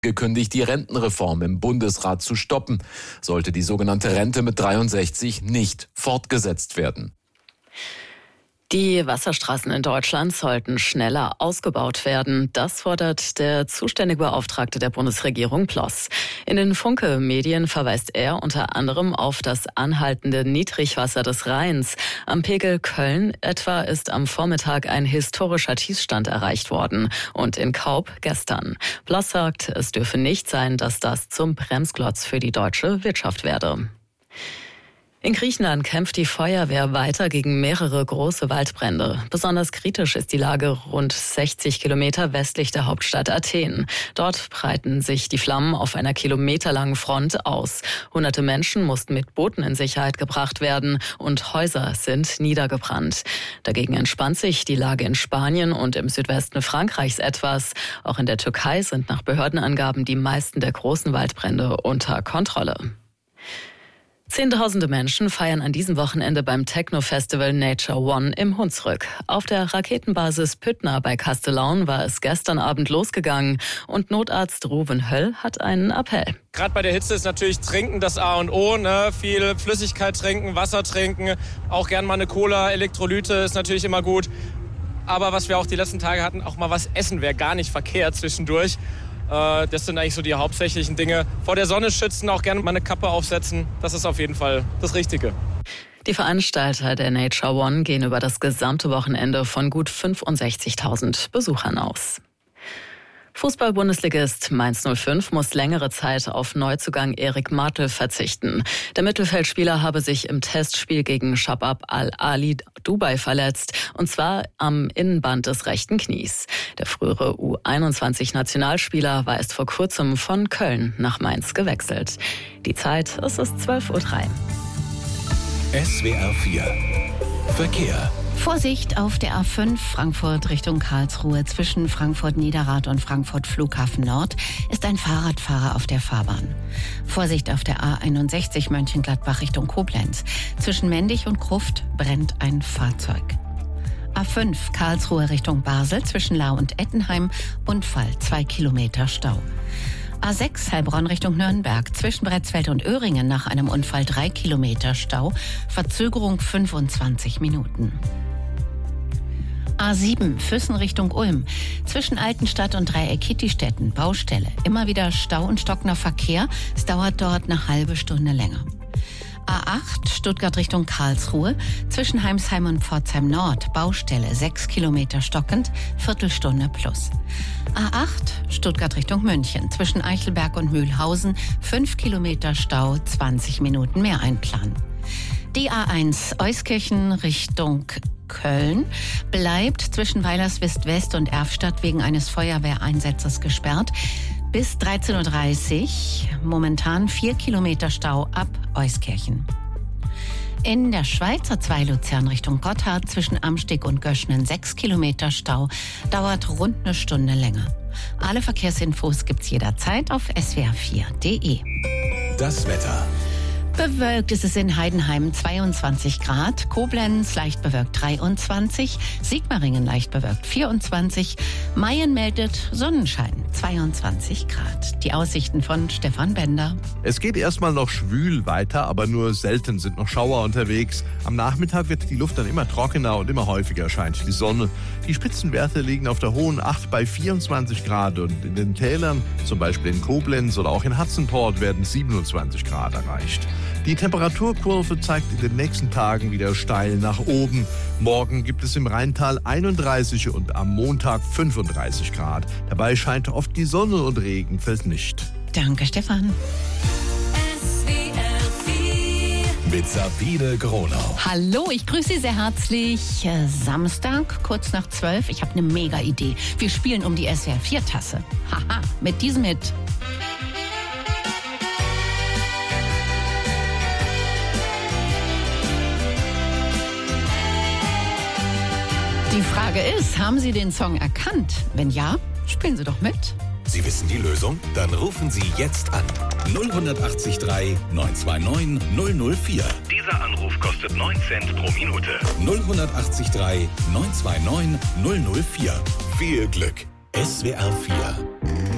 Gekündigt, die Rentenreform im Bundesrat zu stoppen, sollte die sogenannte Rente mit 63 nicht fortgesetzt werden. Die Wasserstraßen in Deutschland sollten schneller ausgebaut werden. Das fordert der zuständige Beauftragte der Bundesregierung Ploss. In den Funke-Medien verweist er unter anderem auf das anhaltende Niedrigwasser des Rheins. Am Pegel Köln etwa ist am Vormittag ein historischer Tiefstand erreicht worden und in Kaub gestern. Ploss sagt, es dürfe nicht sein, dass das zum Bremsklotz für die deutsche Wirtschaft werde. In Griechenland kämpft die Feuerwehr weiter gegen mehrere große Waldbrände. Besonders kritisch ist die Lage rund 60 Kilometer westlich der Hauptstadt Athen. Dort breiten sich die Flammen auf einer kilometerlangen Front aus. Hunderte Menschen mussten mit Booten in Sicherheit gebracht werden und Häuser sind niedergebrannt. Dagegen entspannt sich die Lage in Spanien und im Südwesten Frankreichs etwas. Auch in der Türkei sind nach Behördenangaben die meisten der großen Waldbrände unter Kontrolle. Zehntausende Menschen feiern an diesem Wochenende beim Techno-Festival Nature One im Hunsrück. Auf der Raketenbasis Püttner bei Castellaun war es gestern Abend losgegangen und Notarzt Ruven Höll hat einen Appell. Gerade bei der Hitze ist natürlich Trinken das A und O, ne? Viel Flüssigkeit trinken, Wasser trinken, auch gern mal eine Cola, Elektrolyte ist natürlich immer gut. Aber was wir auch die letzten Tage hatten, auch mal was essen wäre gar nicht verkehrt zwischendurch. Das sind eigentlich so die hauptsächlichen Dinge. Vor der Sonne schützen, auch gerne mal eine Kappe aufsetzen. Das ist auf jeden Fall das Richtige. Die Veranstalter der Nature One gehen über das gesamte Wochenende von gut 65.000 Besuchern aus. Fußball-Bundesligist Mainz 05 muss längere Zeit auf Neuzugang Erik Martel verzichten. Der Mittelfeldspieler habe sich im Testspiel gegen Shabab Al-Ali Dubai verletzt, und zwar am Innenband des rechten Knies. Der frühere U21-Nationalspieler war erst vor kurzem von Köln nach Mainz gewechselt. Die Zeit, es ist 12:03 Uhr. SWR 4 Verkehr. Vorsicht auf der A5 Frankfurt Richtung Karlsruhe. Zwischen Frankfurt-Niederrad und Frankfurt Flughafen Nord ist ein Fahrradfahrer auf der Fahrbahn. Vorsicht auf der A61 Mönchengladbach Richtung Koblenz. Zwischen Mendig und Gruft brennt ein Fahrzeug. A5 Karlsruhe Richtung Basel. Zwischen Lau und Ettenheim Unfall, 2 Kilometer Stau. A6 Heilbronn Richtung Nürnberg. Zwischen Bretzfeld und Öhringen nach einem Unfall 3 Kilometer Stau. Verzögerung 25 Minuten. A7 Füssen Richtung Ulm. Zwischen Altenstadt und Dreieck-Kittistetten Baustelle. Immer wieder Stau und stockender Verkehr. Es dauert dort eine halbe Stunde länger. A8 Stuttgart Richtung Karlsruhe. Zwischen Heimsheim und Pforzheim Nord Baustelle 6 Kilometer stockend, Viertelstunde plus. A8 Stuttgart Richtung München. Zwischen Eichelberg und Mühlhausen 5 Kilometer Stau, 20 Minuten mehr einplanen. Die A1 Euskirchen Richtung Köln bleibt zwischen Weilerswist-West und Erfstadt wegen eines Feuerwehreinsatzes gesperrt. Bis 13:30 Uhr, momentan 4 Kilometer Stau ab Euskirchen. In der Schweiz A2 Luzern Richtung Gotthard zwischen Amsteg und Göschnen 6 Kilometer Stau, dauert rund eine Stunde länger. Alle Verkehrsinfos gibt's jederzeit auf swr4.de. Das Wetter. Bewölkt ist es in Heidenheim 22 Grad, Koblenz leicht bewölkt 23, Sigmaringen leicht bewölkt 24, Mayen meldet Sonnenschein 22 Grad. Die Aussichten von Stefan Bender. Es geht erstmal noch schwül weiter, aber nur selten sind noch Schauer unterwegs. Am Nachmittag wird die Luft dann immer trockener und immer häufiger scheint die Sonne. Die Spitzenwerte liegen auf der hohen 8 bei 24 Grad und in den Tälern, zum Beispiel in Koblenz oder auch in Hudson-Port, werden 27 Grad erreicht. Die Temperaturkurve zeigt in den nächsten Tagen wieder steil nach oben. Morgen gibt es im Rheintal 31 und am Montag 35 Grad. Dabei scheint oft die Sonne und Regen fällt nicht. Danke, Stefan. Mit Sabine Gronau. Hallo, ich grüße Sie sehr herzlich. Samstag, kurz nach 12. Ich habe eine Mega-Idee. Wir spielen um die SWR4-Tasse. Haha, mit diesem Hit. Die Frage ist, haben Sie den Song erkannt? Wenn ja, spielen Sie doch mit. Sie wissen die Lösung? Dann rufen Sie jetzt an. 0183 929 004. Dieser Anruf kostet 9 Cent pro Minute. 0183 929 004. Viel Glück. SWR 4